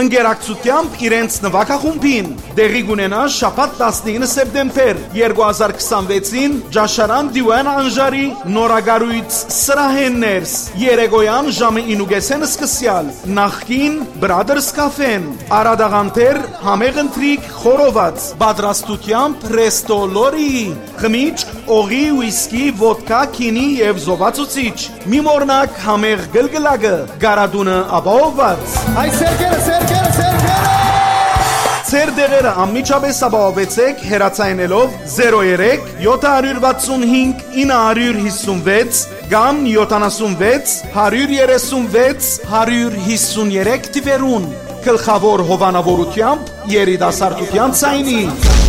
ընկերակցությամբ իրենց նվագախումբին։ Դեղի կունենա շաբաթ 19 սեպտեմբեր 2026-ին Ջաշարան Դիվան Անժարի նորագարույց սրահեններս երեկոյան ժամը 9:30 սկսյալ նախկին Brothers Cafe-ն Արադաղանտեր համեղ ընթրիք խորոված պատրաստությամբ Resto Lori խմիչք, օղի, ուիսկի, ոդկա, քինի եւ զովացուցիչ։ Մի մորնակ համեղ գլգլակը, գարադունը ապահովված։ Այ սերկերը Ձեր դեղերը անմիջապես ապահովեցեք հեռացայինելով 03 765 956 կամ 76 136 153 թվերուն գլխավոր հովանավորությամբ երիտասարդության ցայնի